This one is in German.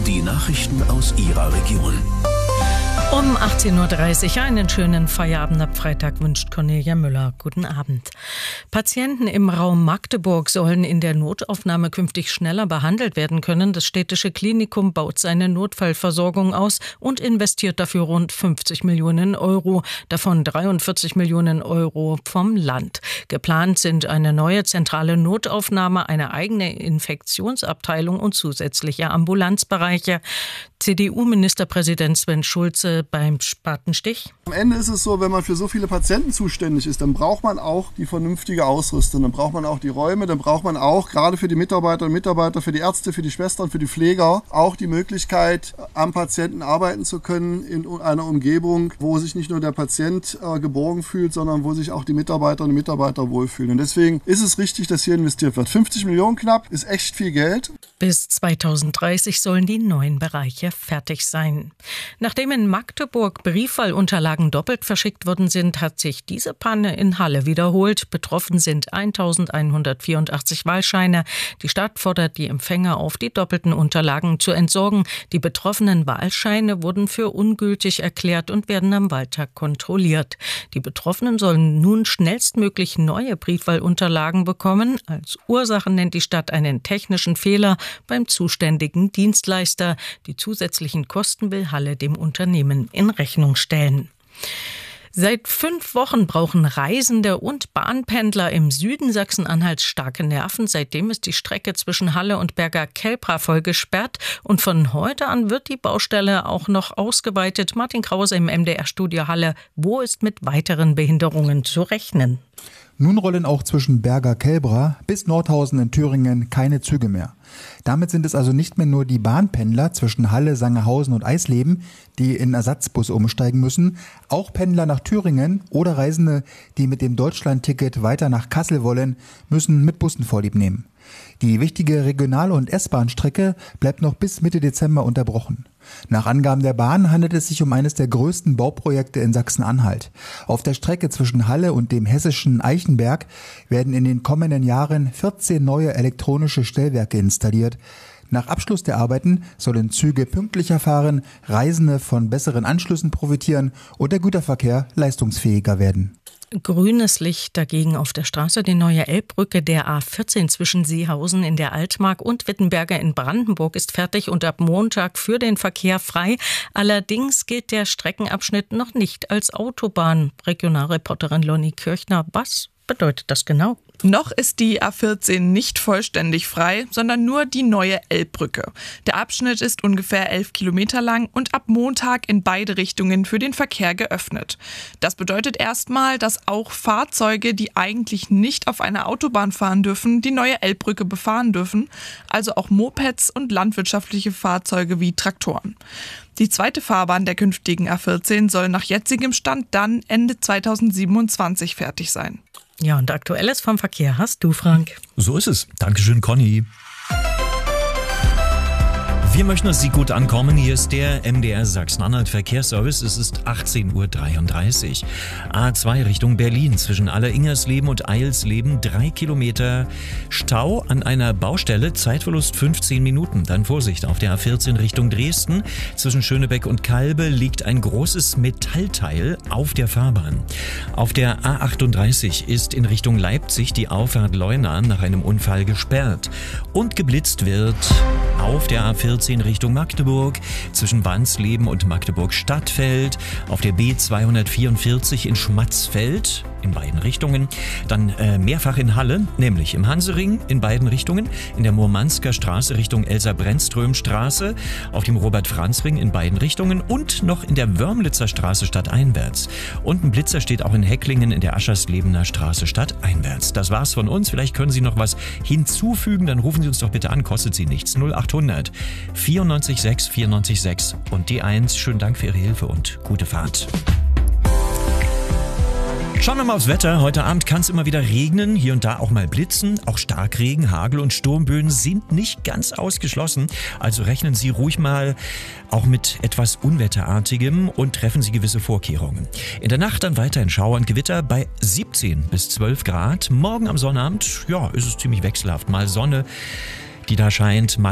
Die Nachrichten aus Ihrer Region. Um 18.30 Uhr einen schönen Feierabend ab Freitag wünscht Cornelia Müller. Guten Abend. Patienten im Raum Magdeburg sollen in der Notaufnahme künftig schneller behandelt werden können. Das städtische Klinikum baut seine Notfallversorgung aus und investiert dafür rund 50 Millionen Euro, davon 43 Millionen Euro vom Land. Geplant sind eine neue zentrale Notaufnahme, eine eigene Infektionsabteilung und zusätzliche Ambulanzbereiche. CDU-Ministerpräsident Sven Schulze beim Spatenstich. Am Ende ist es so, wenn man für so viele Patienten zuständig ist, dann braucht man auch die vernünftige Ausrüstung, dann braucht man auch die Räume, dann braucht man auch gerade für die Mitarbeiterinnen und Mitarbeiter, für die Ärzte, für die Schwestern, für die Pfleger auch die Möglichkeit, am Patienten arbeiten zu können in einer Umgebung, wo sich nicht nur der Patient geborgen fühlt, sondern wo sich auch die Mitarbeiterinnen und Mitarbeiter wohlfühlen. Und deswegen ist es richtig, dass hier investiert wird. 50 Millionen knapp ist echt viel Geld. Bis 2030 sollen die neuen Bereiche fertig sein. Nachdem in Magdeburg Briefwahlunterlagen doppelt verschickt worden sind, hat sich diese Panne in Halle wiederholt. Betroffen sind 1184 Wahlscheine. Die Stadt fordert die Empfänger auf, die doppelten Unterlagen zu entsorgen. Die betroffenen Wahlscheine wurden für ungültig erklärt und werden am Wahltag kontrolliert. Die Betroffenen sollen nun schnellstmöglich neue Briefwahlunterlagen bekommen. Als Ursache nennt die Stadt einen technischen Fehler beim zuständigen Dienstleister. Die zusätzlichen Kosten will Halle dem Unternehmen in Rechnung stellen. Seit 5 Wochen brauchen Reisende und Bahnpendler im Süden Sachsen-Anhalts starke Nerven. Seitdem ist die Strecke zwischen Halle und Berger-Kelbra voll gesperrt. Und von heute an wird die Baustelle auch noch ausgeweitet. Martin Krause im MDR-Studio Halle. Wo ist mit weiteren Behinderungen zu rechnen? Nun rollen auch zwischen Berger-Kelbra bis Nordhausen in Thüringen keine Züge mehr. Damit sind es also nicht mehr nur die Bahnpendler zwischen Halle, Sangerhausen und Eisleben, die in Ersatzbus umsteigen müssen. Auch Pendler nach Thüringen oder Reisende, die mit dem Deutschlandticket weiter nach Kassel wollen, müssen mit Bussen Vorlieb nehmen. Die wichtige Regional- und S-Bahn-Strecke bleibt noch bis Mitte Dezember unterbrochen. Nach Angaben der Bahn handelt es sich um eines der größten Bauprojekte in Sachsen-Anhalt. Auf der Strecke zwischen Halle und dem hessischen Eichenberg werden in den kommenden Jahren 14 neue elektronische Stellwerke installiert. Nach Abschluss der Arbeiten sollen Züge pünktlicher fahren, Reisende von besseren Anschlüssen profitieren und der Güterverkehr leistungsfähiger werden. Grünes Licht dagegen auf der Straße. Die neue Elbbrücke der A14 zwischen Seehausen in der Altmark und Wittenberge in Brandenburg ist fertig und ab Montag für den Verkehr frei. Allerdings gilt der Streckenabschnitt noch nicht als Autobahn. Regionalreporterin Lonnie Kirchner, was bedeutet das genau? Noch ist die A14 nicht vollständig frei, sondern nur die neue Elbbrücke. Der Abschnitt ist ungefähr 11 Kilometer lang und ab Montag in beide Richtungen für den Verkehr geöffnet. Das bedeutet erstmal, dass auch Fahrzeuge, die eigentlich nicht auf einer Autobahn fahren dürfen, die neue Elbbrücke befahren dürfen, also auch Mopeds und landwirtschaftliche Fahrzeuge wie Traktoren. Die zweite Fahrbahn der künftigen A14 soll nach jetzigem Stand dann Ende 2027 fertig sein. Ja, und Aktuelles vom Verkehr hast du, Frank. So ist es. Dankeschön, Conny. Wir möchten, dass Sie gut ankommen. Hier ist der MDR Sachsen-Anhalt Verkehrsservice. Es ist 18.33 Uhr. A2 Richtung Berlin zwischen Alleringersleben und Eilsleben 3 Kilometer Stau an einer Baustelle. Zeitverlust 15 Minuten. Dann Vorsicht auf der A14 Richtung Dresden. Zwischen Schönebeck und Kalbe liegt ein großes Metallteil auf der Fahrbahn. Auf der A38 ist in Richtung Leipzig die Auffahrt Leuna nach einem Unfall gesperrt. Und geblitzt wird auf der A14 Richtung Magdeburg, zwischen Wansleben und Magdeburg-Stadtfeld, auf der B244 in Schmatzfeld in beiden Richtungen, dann mehrfach in Halle, nämlich im Hansering in beiden Richtungen, in der Murmansker Straße Richtung Elsa-Brennström-Straße, auf dem Robert-Franz-Ring in beiden Richtungen und noch in der Wörmlitzer Straße stadteinwärts. Und ein Blitzer steht auch in Hecklingen in der Ascherslebener Straße stadteinwärts. Das war's von uns. Vielleicht können Sie noch was hinzufügen, dann rufen Sie uns doch bitte an, kostet Sie nichts. 0800 94 6 94 6 und die 1. Schönen Dank für Ihre Hilfe und gute Fahrt. Schauen wir mal aufs Wetter. Heute Abend kann es immer wieder regnen, hier und da auch mal blitzen. Auch Starkregen, Hagel und Sturmböen sind nicht ganz ausgeschlossen. Also rechnen Sie ruhig mal auch mit etwas Unwetterartigem und treffen Sie gewisse Vorkehrungen. In der Nacht dann weiterhin Schauer und Gewitter bei 17 bis 12 Grad. Morgen am Sonnabend, ja, ist es ziemlich wechselhaft. Mal Sonne, die da scheint, mal